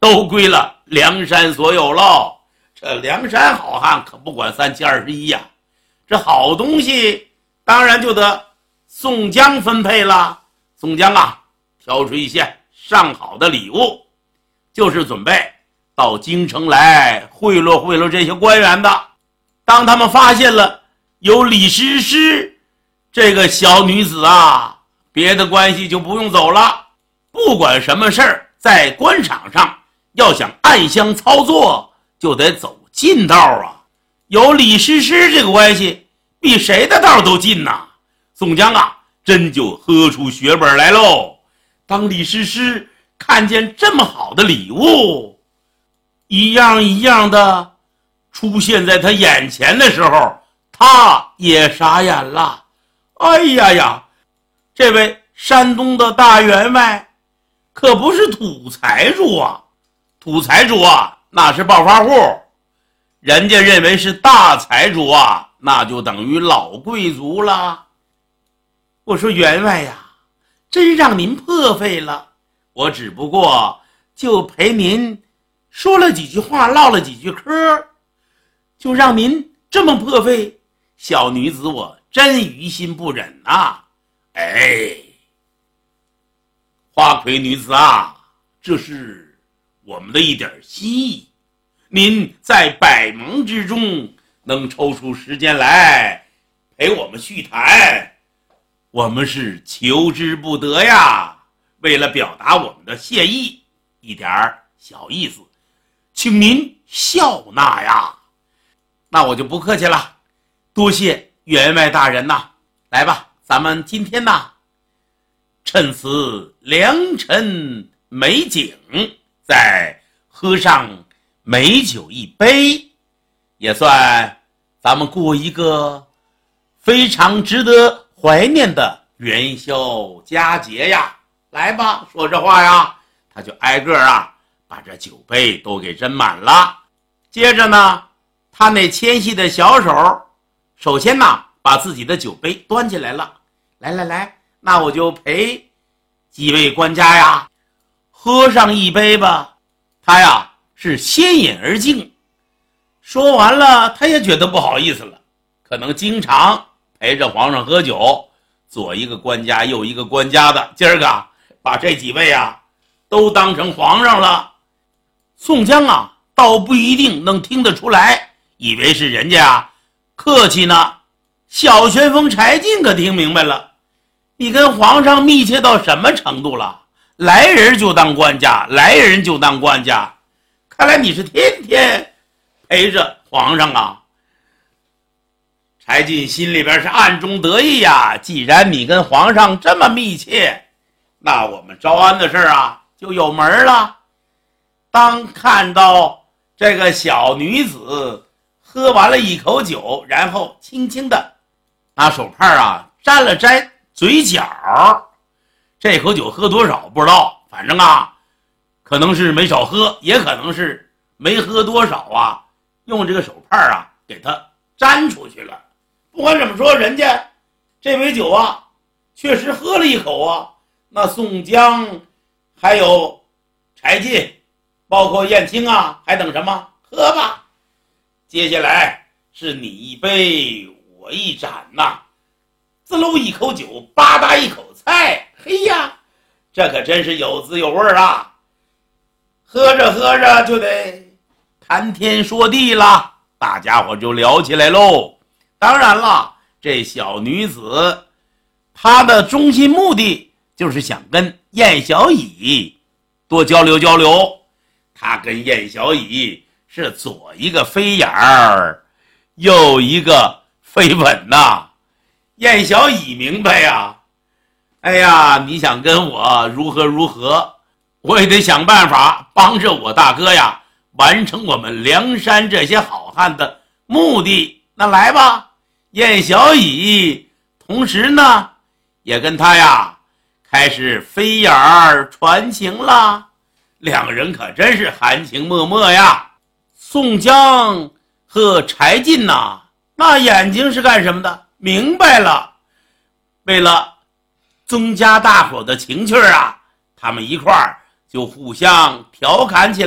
都归了梁山所有喽。这梁山好汉可不管3七21呀，这好东西当然就得宋江分配了。宋江啊，挑出一些上好的礼物，就是准备到京城来贿赂贿赂这些官员的。当他们发现了有李师师这个小女子啊，别的关系就不用走了，不管什么事儿，在官场上要想暗箱操作，就得走近道啊。有李师师这个关系，比谁的道都近呐。宋江啊，真就喝出血本来喽。当李师师看见这么好的礼物，一样一样的出现在他眼前的时候，他也傻眼了。哎呀呀，这位山东的大员外可不是土财主啊，土财主啊那是暴发户，人家认为是大财主啊，那就等于老贵族了。我说员外呀，真让您破费了，我只不过就陪您说了几句话，唠了几句嗑，就让您这么破费，小女子我真于心不忍啊。哎，花魁女子啊，这是我们的一点心意，您在百忙之中能抽出时间来陪我们叙谈，我们是求之不得呀。为了表达我们的谢意，一点小意思，请您笑纳呀。那我就不客气了，多谢员外大人呐。来吧，咱们今天呐，趁此良辰美景，再喝上美酒一杯，也算咱们过一个非常值得怀念的元宵佳节呀。来吧，说这话呀，他就挨个啊把这酒杯都给斟满了。接着呢，他那纤细的小手，首先呢把自己的酒杯端起来了。来，那我就陪几位官家呀喝上一杯吧。他呀是先饮而尽，说完了他也觉得不好意思了，可能经常陪着皇上喝酒，左一个官家右一个官家的，今儿个把这几位啊都当成皇上了。宋江啊倒不一定能听得出来，以为是人家啊客气呢。小旋风柴进可听明白了，你跟皇上密切到什么程度了？来人就当官家，来人就当官家，看来你是天天陪着皇上啊。柴进心里边是暗中得意呀，既然你跟皇上这么密切，那我们招安的事啊就有门了。当看到这个小女子喝完了一口酒，然后轻轻的拿手帕啊沾了沾嘴角，这口酒喝多少不知道，反正啊可能是没少喝，也可能是没喝多少啊，用这个手帕啊给它沾出去了。不管怎么说，人家这杯酒啊确实喝了一口啊。那宋江还有柴进包括燕青啊，还等什么？喝吧。接下来是你一杯我一盏呐，滋喽一口酒，吧嗒一口菜，嘿呀，这可真是有滋有味啊。喝着喝着就得谈天说地了，大家伙就聊起来喽。当然了，这小女子她的中心目的就是想跟燕小乙多交流交流。她跟燕小乙是左一个飞眼儿，右一个飞吻呐。燕小乙明白呀，哎呀，你想跟我如何如何，我也得想办法帮着我大哥呀完成我们梁山这些好汉的目的。那来吧。燕小乙同时呢也跟他呀开始飞眼儿传情了，两人可真是含情脉脉呀。宋江和柴进呐，那眼睛是干什么的？明白了，为了增加大伙的情趣啊，他们一块儿就互相调侃起来。